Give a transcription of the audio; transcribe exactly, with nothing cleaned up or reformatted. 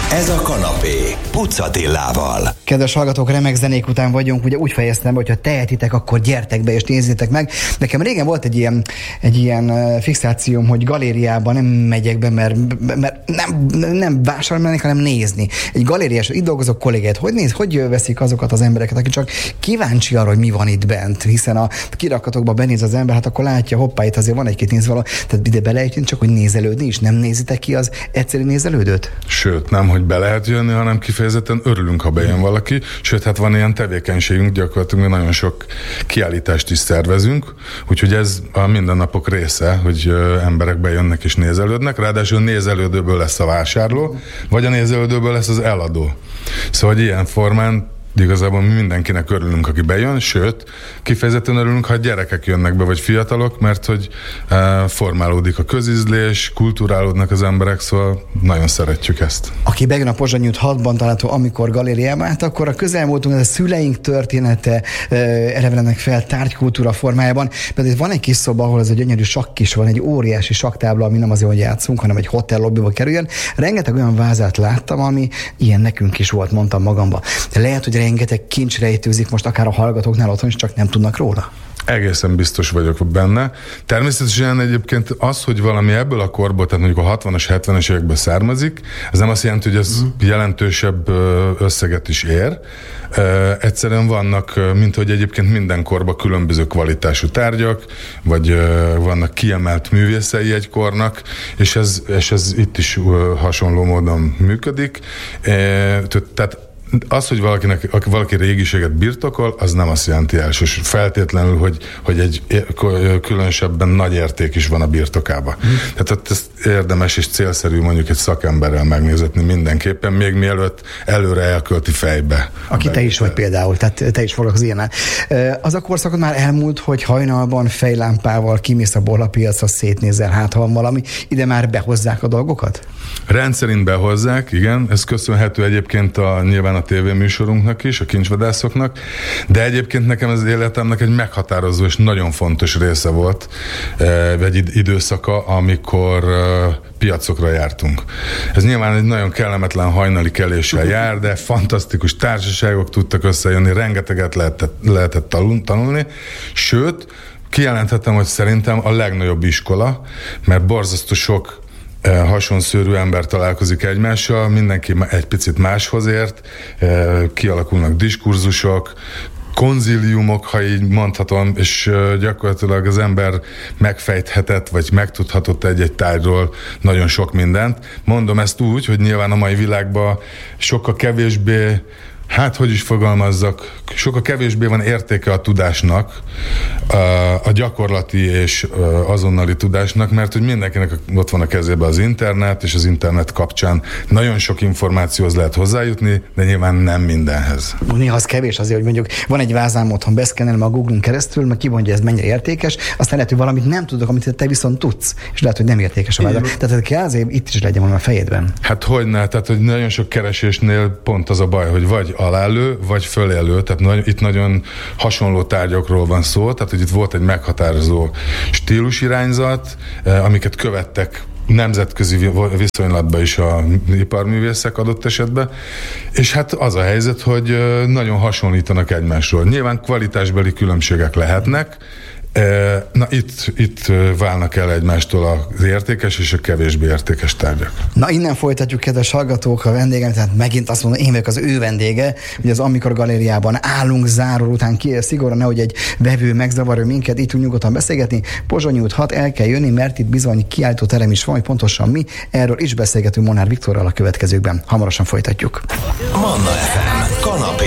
Ez a kanapé Puc Attilával. Kedves hallgatók, remek zenék után vagyunk. Ugye úgy fejeztem be, hogyha tehetitek, akkor gyertek be és nézzétek meg. Nekem régen volt egy ilyen, egy ilyen fixációm, hogy galériában nem megyek be, mert, mert nem, nem vásárolni, hanem nézni. Egy galériás, itt dolgozok kollégát, hogy néz, hogy veszik azokat az embereket, akik csak kíváncsi arra, hogy mi van itt bent, hiszen a kirakatokba benéz az ember, hát akkor látja, hoppá, itt azért van egy-két nézvaló, tehát ide belejtünk, csak hogy nézelődni is, nem nézitek ki az egyszerű nézelődőt? Sőt, nem, hogy be lehet jönni, hanem kifejezetten örülünk, ha bejön valaki. Sőt, hát van ilyen tevékenységünk, gyakorlatilag nagyon sok kiállítást is szervezünk, úgyhogy ez a mindennapok része, hogy emberek bejönnek és nézelődnek, ráadásul nézelődőből lesz a vásárló, vagy a nézelődőből lesz az eladó. Szóval, hogy ilyen formán igazából mi mindenkinek örülünk, aki bejön, sőt, kifejezetten örülünk, ha gyerekek jönnek be, vagy fiatalok, mert hogy e, formálódik a közízlés, kulturálódnak az emberek, szóval nagyon szeretjük ezt. Aki bejön a Pozsony út hatban található Amikor galériába, hát akkor a közelmúltunk, ez a szüleink története e, elevenenek fel tárgykultúra formájában. Például van egy kis szoba, ahol ez egy gyönyörű sakk is van, egy óriási sakktábla, ami nem azért, hogy játszunk, hanem egy hotel lobbyba kerüljön. Rengeteg olyan vázát láttam, ami ilyen nekünk is volt, mondtam magamba. De lehet, hogy rengeteg kincs rejtőzik most akár a hallgatóknál otthon is, csak nem tudnak róla. Egészen biztos vagyok benne. Természetesen egyébként az, hogy valami ebből a korból, tehát mondjuk a hatvanas, hetvenes évekből származik, ez nem azt jelenti, hogy ez mm. jelentősebb összeget is ér. Egyszerűen vannak, mint hogy egyébként minden korban különböző kvalitású tárgyak, vagy vannak kiemelt művészei egy kornak, és ez, és ez itt is hasonló módon működik. Tehát az, hogy valakinek, valaki régiséget birtokol, az nem azt jelenti elsős feltétlenül, hogy, hogy egy különösebben nagy érték is van a birtokában. Mm. Tehát ott ezt érdemes és célszerű mondjuk egy szakemberrel megnézetni mindenképpen, még mielőtt előre elkölti fejbe. Aki te is vagy például, tehát te is foglalkozol ilyennel. Az a korszakot már elmúlt, hogy hajnalban fejlámpával kimész a borlapiacra, szétnézel, hát ha van valami, ide már behozzák a dolgokat? Rendszerint behozzák, igen. Ez köszönhető egyébként a nyilván a tévéműsorunknak is, a kincsvadászoknak, de egyébként nekem az életemnek egy meghatározó és nagyon fontos része volt, egy időszaka, amikor piacokra jártunk. Ez nyilván egy nagyon kellemetlen hajnali keléssel jár, de fantasztikus társaságok tudtak összejönni, rengeteget lehetett, lehetett tanulni, sőt, kijelenthetem, hogy szerintem a legnagyobb iskola, mert borzasztó sok hasonszőrű ember találkozik egymással, mindenki egy picit máshoz ért, kialakulnak diskurzusok, konzíliumok, ha így mondhatom, és gyakorlatilag az ember megfejthetett, vagy megtudhatott egy-egy tárgyról nagyon sok mindent. Mondom ezt úgy, hogy nyilván a mai világban sokkal kevésbé, hát hogy is fogalmazzak, sokkal kevésbé van értéke a tudásnak, a gyakorlati és azonnali tudásnak, mert hogy mindenkinek ott van a kezében az internet, és az internet kapcsán nagyon sok információhoz lehet hozzájutni, de nyilván nem mindenhez. Néha az kevés azért, hogy mondjuk van egy vázám otthon, beszkennelem a Google-on keresztül, meg kimondja, ez mennyire értékes, aztán lehet, hogy valamit nem tudok, amit te viszont tudsz, és lehet, hogy nem értékes a vázam. Tehát kell azért itt is legyen valami a fejedben. Hát hogyne, tehát hogy nagyon sok keresésnél pont az a baj, hogy vagy alálő, vagy fölélő, tehát nagy, itt nagyon hasonló tárgyakról van szó, tehát hogy itt volt egy meghatározó stílusirányzat, eh, amiket követtek nemzetközi viszonylatban is a iparművészek adott esetben, és hát az a helyzet, hogy eh, nagyon hasonlítanak egymásról. Nyilván kvalitásbeli különbségek lehetnek. Na itt, itt válnak el egymástól az értékes és a kevésbé értékes tárgyak. Na innen folytatjuk, kedves hallgatók, a vendégem, tehát megint azt mondom, én vagyok az ő vendége, hogy az Amikor galériában állunk záró után ki, szigorúan nehogy egy vevő megzavarja minket, itt tudunk nyugodtan beszélgetni. Pozsony út hat, el kell jönni, mert itt bizony kiállító terem is van, hogy pontosan mi, erről is beszélgetünk Molnár Viktorral a következőkben. Hamarosan folytatjuk. Manna ef em, kanapé.